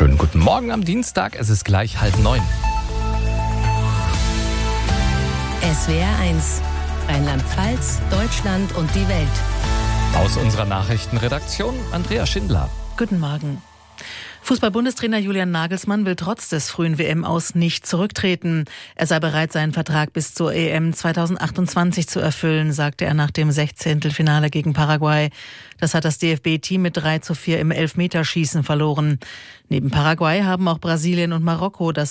Schönen guten Morgen am Dienstag, es ist gleich 8:30. SWR 1, Rheinland-Pfalz, Deutschland und die Welt. Aus unserer Nachrichtenredaktion Andrea Schindler. Guten Morgen. Fußball-Bundestrainer Julian Nagelsmann will trotz des frühen WM-Aus nicht zurücktreten. Er sei bereit, seinen Vertrag bis zur EM 2028 zu erfüllen, sagte er nach dem 16. Finale gegen Paraguay. Das hat das DFB-Team mit 3:4 im Elfmeterschießen verloren. Neben Paraguay haben auch Brasilien und Marokko das